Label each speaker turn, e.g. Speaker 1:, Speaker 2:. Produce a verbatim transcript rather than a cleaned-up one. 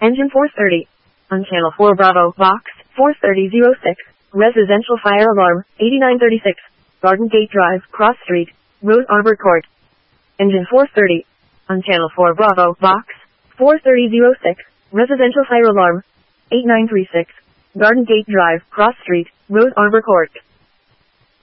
Speaker 1: Engine four thirty. On Channel four Bravo, Box four thirty oh six. Residential fire alarm, eighty-nine thirty-six. Garden Gate Drive, Cross Street, Rose Arbor Court. Engine four thirty. On Channel four Bravo, Box four thirty oh six. Residential fire alarm, eighty-nine thirty-six. Garden Gate Drive, Cross Street, Rose Arbor Court.